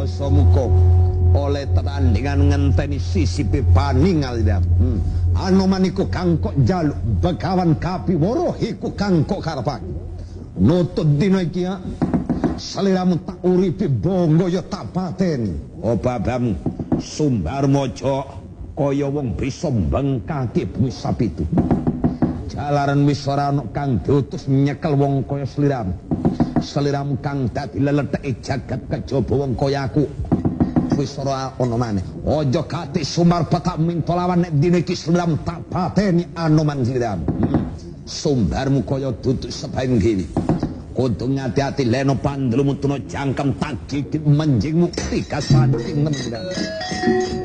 Basa muka oleh terandingan ngenteni sisipe paningal dah. Anoman iku kang kok jaluk Begawan Kapiwara iku kang kok karepan. Nutut dina iki ya. Saliramu tak uripi bongo ya tak pateni. Oh babam Sumbarmaja kaya wong bisa mbengkake bumi sapitu. Jalaran wis ora ana kang diutus nyekel wong kaya sliramu. Sliramu kang dadi leletheke jagat kejaba wong kaya aku. Wis ora ana maneh. Aja kate Sumarba tak minta lawan nek dina iki sliramu tak pateni Anoman sliramu. Sumbarmu kaya duduk sepaing gini. Kudu ngati-ati leno pandlumu tuna jangkem tak gigit menjingmu tiga pancing nemen.